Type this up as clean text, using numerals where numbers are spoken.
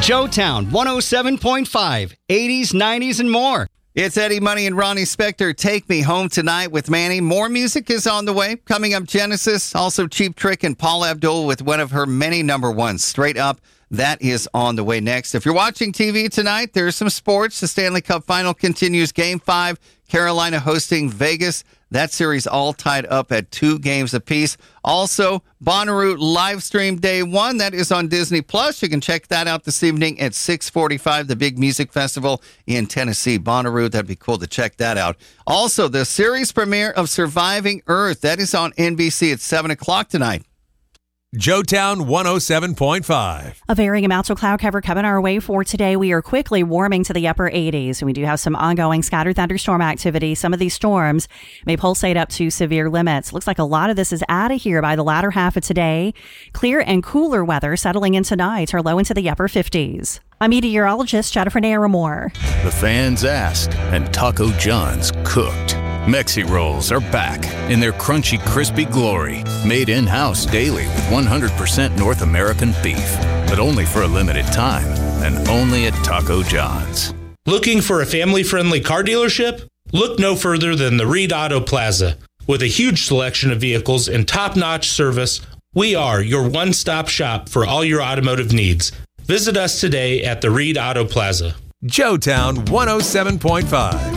Joetown 107.5, 80s, 90s, and more. It's Eddie Money and Ronnie Spector. Take Me Home Tonight with Manny. More music is on the way. Coming up, Genesis, also Cheap Trick and Paul Abdul with one of her many number ones. Straight Up, that is on the way next. If you're watching TV tonight, there's some sports. The Stanley Cup Final continues. Game 5, Carolina hosting Vegas. That series all tied up at 2 games apiece. Also, Bonnaroo live stream day 1. That is on Disney Plus. You can check that out this evening at 6:45. The big music festival in Tennessee, Bonnaroo. That'd be cool to check that out. Also, the series premiere of Surviving Earth. That is on NBC at 7 o'clock tonight. Joetown 107.5. A varying amounts of cloud cover coming our way for today. We are quickly warming to the upper 80s, and we do have some ongoing scattered thunderstorm activity. Some of these storms may pulsate up to severe limits. Looks like a lot of this is out of here by the latter half of today. Clear and cooler weather settling in tonight, or low into the upper 50s. I'm meteorologist Jennifer Naramore. The fans asked, and Taco John's cooked. Mexi Rolls are back in their crunchy, crispy glory. Made in-house daily with 100% North American beef. But only for a limited time, and only at Taco John's. Looking for a family-friendly car dealership? Look no further than the Reed Auto Plaza. With a huge selection of vehicles and top-notch service, we are your one-stop shop for all your automotive needs. Visit us today at the Reed Auto Plaza. Joetown 107.5.